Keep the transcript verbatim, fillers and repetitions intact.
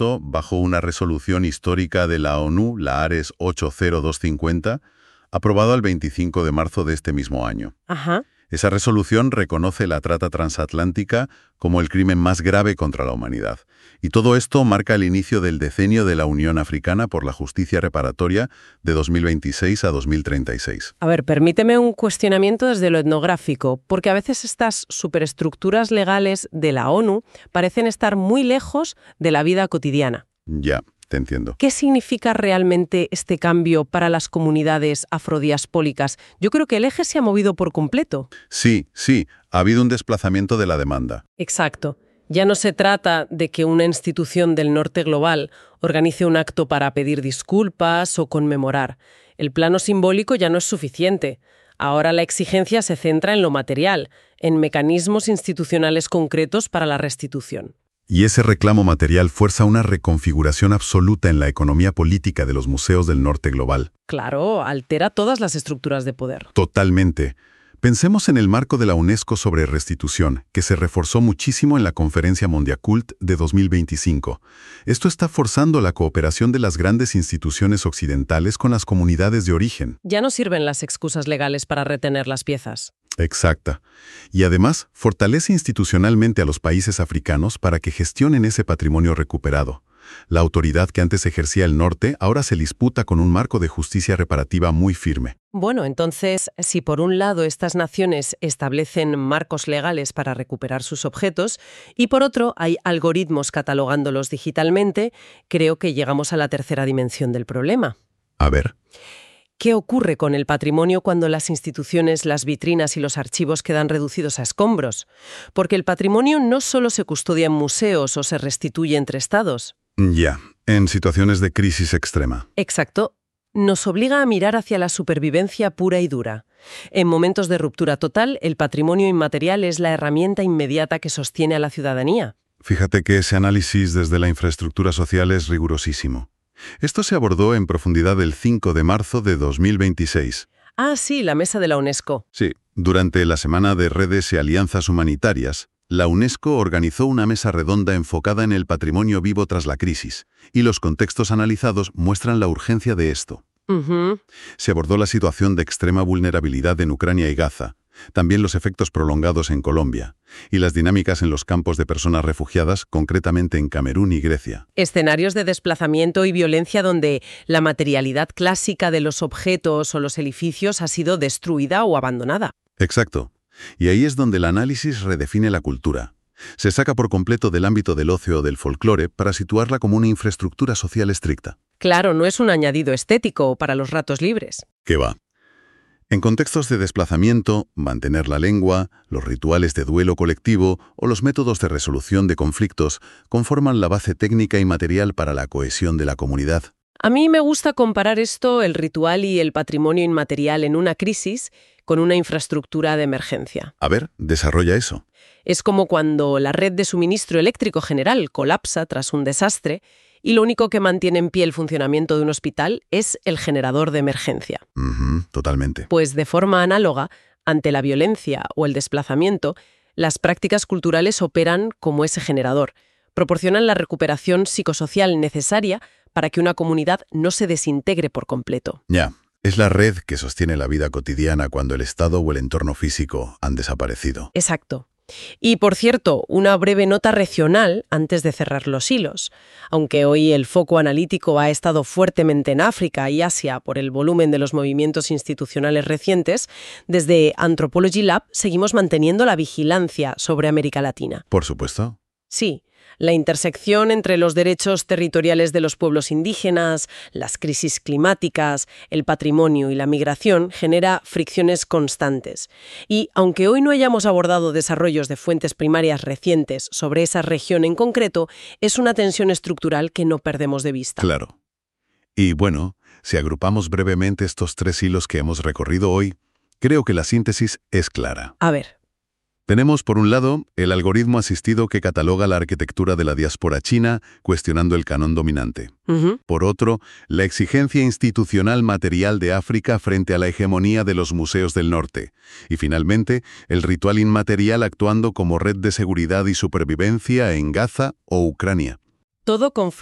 esto bajo una resolución histórica de la ONU, la ARES ocho cero dos cincuenta, aprobada el veinticinco de marzo de este mismo año. Ajá. Esa resolución reconoce la trata transatlántica como el crimen más grave contra la humanidad. Y todo esto marca el inicio del decenio de la Unión Africana por la Justicia Reparatoria de dos mil veintiséis a dos mil treinta y seis. A ver, permíteme un cuestionamiento desde lo etnográfico, porque a veces estas superestructuras legales de la ONU parecen estar muy lejos de la vida cotidiana. Ya, te entiendo. ¿Qué significa realmente este cambio para las comunidades afrodiaspóricas? Yo creo que el eje se ha movido por completo. Sí, sí, ha habido un desplazamiento de la demanda. Exacto. Ya no se trata de que una institución del norte global organice un acto para pedir disculpas o conmemorar. El plano simbólico ya no es suficiente. Ahora la exigencia se centra en lo material, en mecanismos institucionales concretos para la restitución. Y ese reclamo material fuerza una reconfiguración absoluta en la economía política de los museos del norte global. Claro, altera todas las estructuras de poder. Totalmente. Pensemos en el marco de la UNESCO sobre restitución, que se reforzó muchísimo en la Conferencia Mondiacult de dos mil veinticinco. Esto está forzando la cooperación de las grandes instituciones occidentales con las comunidades de origen. Ya no sirven las excusas legales para retener las piezas. Exacta. Y además, fortalece institucionalmente a los países africanos para que gestionen ese patrimonio recuperado. La autoridad que antes ejercía el norte ahora se disputa con un marco de justicia reparativa muy firme. Bueno, entonces, si por un lado estas naciones establecen marcos legales para recuperar sus objetos y por otro hay algoritmos catalogándolos digitalmente, creo que llegamos a la tercera dimensión del problema. A ver. ¿Qué ocurre con el patrimonio cuando las instituciones, las vitrinas y los archivos quedan reducidos a escombros? Porque el patrimonio no solo se custodia en museos o se restituye entre estados. Ya, en situaciones de crisis extrema. Exacto. Nos obliga a mirar hacia la supervivencia pura y dura. En momentos de ruptura total, el patrimonio inmaterial es la herramienta inmediata que sostiene a la ciudadanía. Fíjate que ese análisis desde la infraestructura social es rigurosísimo. Esto se abordó en profundidad el cinco de marzo de dos mil veintiséis. Ah, sí, la mesa de la UNESCO. Sí, durante la Semana de Redes y Alianzas Humanitarias, la UNESCO organizó una mesa redonda enfocada en el patrimonio vivo tras la crisis, y los contextos analizados muestran la urgencia de esto. Uh-huh. Se abordó la situación de extrema vulnerabilidad en Ucrania y Gaza, también los efectos prolongados en Colombia, y las dinámicas en los campos de personas refugiadas, concretamente en Camerún y Grecia. Escenarios de desplazamiento y violencia donde la materialidad clásica de los objetos o los edificios ha sido destruida o abandonada. Exacto. Y ahí es donde el análisis redefine la cultura. Se saca por completo del ámbito del ocio o del folclore para situarla como una infraestructura social estricta. Claro, no es un añadido estético para los ratos libres. ¿Qué va? En contextos de desplazamiento, mantener la lengua, los rituales de duelo colectivo o los métodos de resolución de conflictos conforman la base técnica y material para la cohesión de la comunidad. A mí me gusta comparar esto, el ritual y el patrimonio inmaterial en una crisis, con una infraestructura de emergencia. A ver, desarrolla eso. Es como cuando la red de suministro eléctrico general colapsa tras un desastre y lo único que mantiene en pie el funcionamiento de un hospital es el generador de emergencia. Uh-huh, totalmente. Pues de forma análoga, ante la violencia o el desplazamiento, las prácticas culturales operan como ese generador. Proporcionan la recuperación psicosocial necesaria para que una comunidad no se desintegre por completo. Ya, es la red que sostiene la vida cotidiana cuando el Estado o el entorno físico han desaparecido. Exacto. Y, por cierto, una breve nota regional antes de cerrar los hilos. Aunque hoy el foco analítico ha estado fuertemente en África y Asia por el volumen de los movimientos institucionales recientes, desde Anthropology Lab seguimos manteniendo la vigilancia sobre América Latina. Por supuesto. Sí. La intersección entre los derechos territoriales de los pueblos indígenas, las crisis climáticas, el patrimonio y la migración genera fricciones constantes. Y aunque hoy no hayamos abordado desarrollos de fuentes primarias recientes sobre esa región en concreto, es una tensión estructural que no perdemos de vista. Claro. Y bueno, si agrupamos brevemente estos tres hilos que hemos recorrido hoy, creo que la síntesis es clara. A ver. Tenemos, por un lado, el algoritmo asistido que cataloga la arquitectura de la diáspora china, cuestionando el canon dominante. Uh-huh. Por otro, la exigencia institucional material de África frente a la hegemonía de los museos del norte. Y finalmente, el ritual inmaterial actuando como red de seguridad y supervivencia en Gaza o Ucrania. Todo con